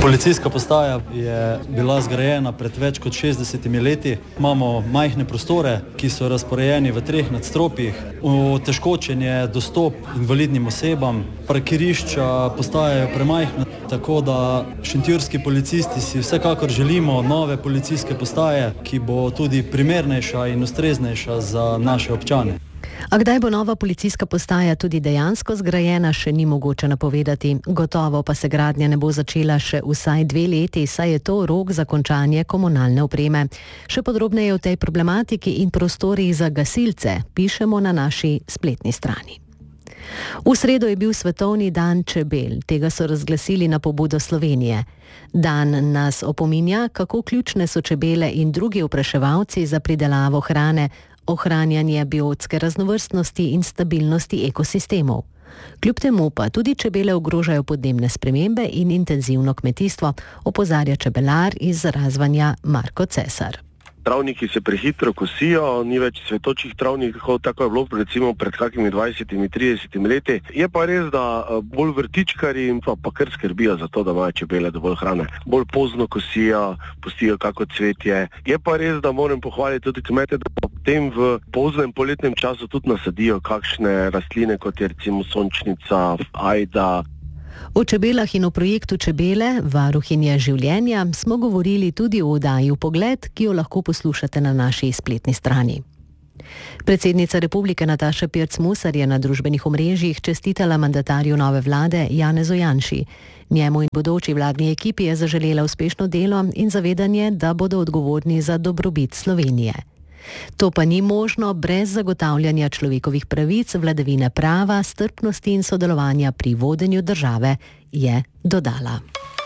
Policijska postaja je bila zgrajena pred več kot 60 leti. Imamo majhne prostore, ki so razporejeni v 3 nadstropjih. Otežkočen je dostop invalidnim osebam, parkirišča postajajo premajhna, tako da šentjurski policisti si vsekakor želimo nove policijske postaje, ki bo tudi primernejša in ustreznejša za naše občane. A kdaj bo nova policijska postaja tudi dejansko zgrajena, še ni mogoče napovedati. Gotovo pa se gradnja ne bo začela še vsaj 2 leti, saj je to rok za končanje komunalne opreme. Še podrobneje o tej problematiki in prostorih za gasilce pišemo na naši spletni strani. V sredo je bil svetovni dan čebel, tega so razglasili na pobudo Slovenije. Dan nas opominja, kako ključne so čebele in drugi opraševalci za pridelavo hrane, ohranjanje biotske raznovrstnosti in stabilnosti ekosistemov. Kljub temu pa tudi čebele ogrožajo podnebne spremembe in intenzivno kmetijstvo, opozarja čebelar iz Razvanja Marko Cesar. Travniki se prehitro kosijo, ni več cvetočih travnikov, tako je bilo recimo pred kakimi 20-30 leti. Je pa res, da bolj vrtičkari in pa kar skrbijo za to, da imajo čebele dovolj hrane. Bolj pozno kosijo, pustijo kako cvetje. Je pa res, da moram pohvaliti tudi kmete, da potem v poznem poletnem času tudi nasadijo kakšne rastline, kot je recimo sončnica, ajda. O čebelah in o projektu Čebele, varuhinje življenja, smo govorili tudi o oddaji Vpogled, ki jo lahko poslušate na naši spletni strani. Predsednica Republike Nataša Pirc Musar je na družbenih omrežjih čestitala mandatarju nove vlade Janezu Janši. Njemu in bodoči vladni ekipi je zaželela uspešno delo in zavedanje, da bodo odgovorni za dobrobit Slovenije. To pa ni možno brez zagotavljanja človekovih pravic, vladavine prava, strpnosti in sodelovanja pri vodenju države, je dodala.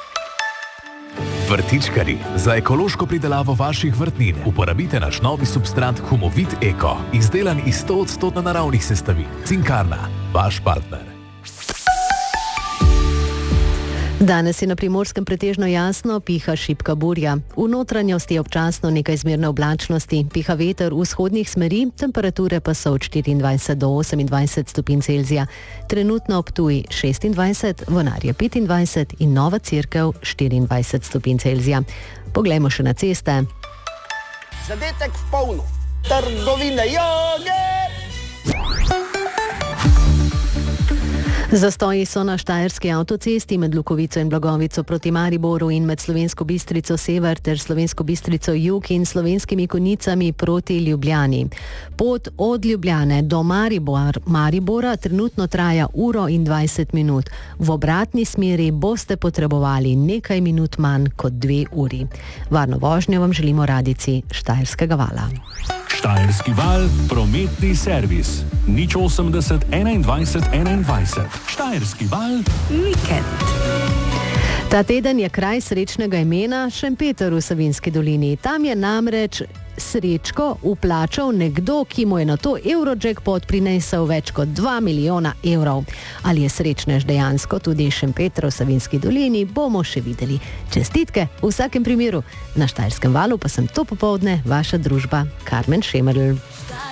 Vrtičkari, za ekološko pridelavo vaših vrtnin uporabite naš novi substrat Humovit Eko, izdelan iz 100% naravnih sestavin. Cinkarna, vaš partner. Danes je na Primorskem pretežno jasno, piha šibka burja. V notranjosti je občasno nekaj zmerne oblačnosti, piha veter v vzhodnih smeri, temperature pa so od 24 do 28 stopinj Celzija. Trenutno ob Ptuj 26, Vonarje 25 in Nova Cerkev 24 stopinj Celzija. Poglejmo še na ceste. Zadetek v polno. Trgovine joge! Zastoji so na štajerski avtocesti med Lukovico in Blagovico proti Mariboru in med Slovensko Bistrico sever ter Slovensko Bistrico jug in Slovenskimi Konjicami proti Ljubljani. Pot od Ljubljane do Maribora trenutno traja 1:20 minut. V obratni smeri boste potrebovali nekaj minut manj kot 2 uri. Varno vožnjo vam želimo radijci Štajerskega vala. Štajerski val, prometni servis. 080 21 21. Štajerski val, vikend. Ta teden je kraj srečnega imena Šempeter v Savinjski dolini. Tam je namreč srečko vplačal nekdo, ki mu je na to Eurojackpot prinesel več kot 2 milijona evrov. Ali je srečnež dejansko tudi Šempeter v Savinjski dolini, bomo še videli. Čestitke v vsakem primeru. Na Štajerskem valu pa sem to popoldne vaša družba Karmen Šemerl.